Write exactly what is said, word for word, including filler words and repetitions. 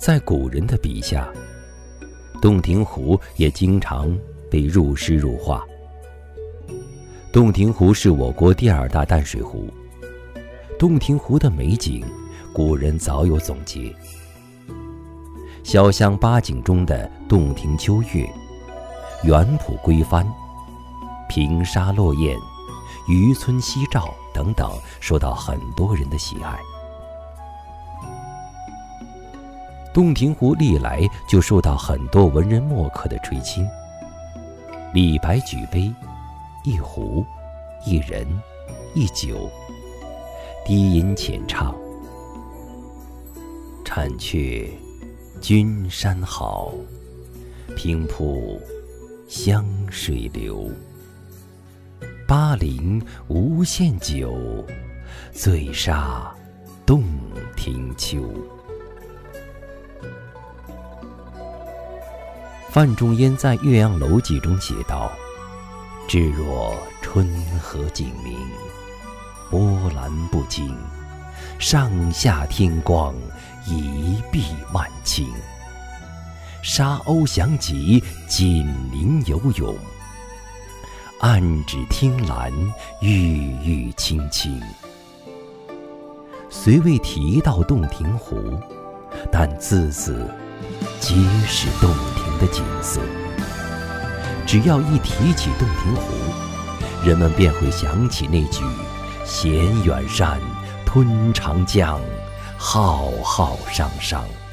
在古人的笔下，洞庭湖也经常被入诗入画。洞庭湖是我国第二大淡水湖，洞庭湖的美景，古人早有总结。小巷八景中的洞庭秋月、园圃归帆、平沙落雁、渔村夕照等等，受到很多人的喜爱。洞庭湖历来就受到很多文人墨客的垂青。李白举杯，一壶，一人，一酒，低吟浅唱，婵却君山好，平铺湘水流。巴陵无限酒，醉杀洞庭秋。范仲淹在《岳阳楼记》中写道：至若春和景明，波澜不惊，上下天光，一碧万顷。沙鸥翔集，锦鳞游泳，岸芷汀兰，郁郁青青。虽未提到洞庭湖，但字字皆是洞庭的景色。只要一提起洞庭湖，人们便会想起那句衔远山，吞长江，浩浩汤汤。